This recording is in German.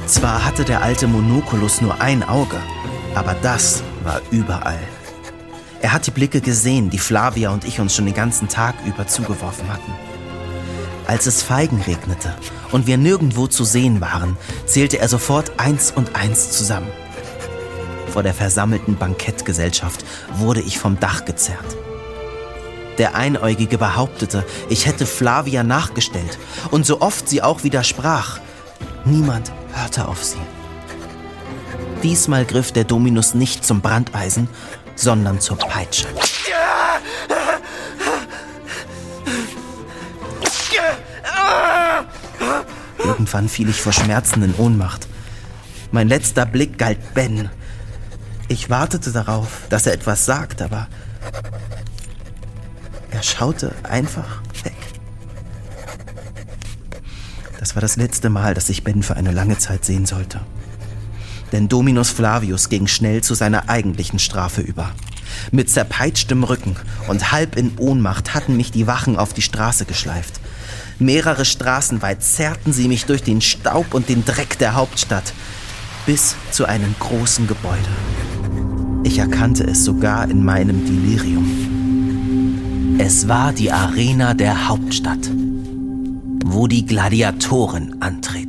Zwar hatte der alte Monoculus nur ein Auge, aber das war überall. Er hat die Blicke gesehen, die Flavia und ich uns schon den ganzen Tag über zugeworfen hatten. Als es Feigen regnete und wir nirgendwo zu sehen waren, zählte er sofort 1 und 1 zusammen. Vor der versammelten Bankettgesellschaft wurde ich vom Dach gezerrt. Der Einäugige behauptete, ich hätte Flavia nachgestellt, und so oft sie auch widersprach, niemand hörte auf sie. Diesmal griff der Dominus nicht zum Brandeisen, sondern zur Peitsche. Irgendwann fiel ich vor Schmerzen in Ohnmacht. Mein letzter Blick galt Ben. Ich wartete darauf, dass er etwas sagt, aber er schaute einfach weg. Das war das letzte Mal, dass ich Ben für eine lange Zeit sehen sollte. Denn Dominus Flavius ging schnell zu seiner eigentlichen Strafe über. Mit zerpeitschtem Rücken und halb in Ohnmacht hatten mich die Wachen auf die Straße geschleift. Mehrere Straßen weit zerrten sie mich durch den Staub und den Dreck der Hauptstadt bis zu einem großen Gebäude. Ich erkannte es sogar in meinem Delirium. Es war die Arena der Hauptstadt, wo die Gladiatoren antreten.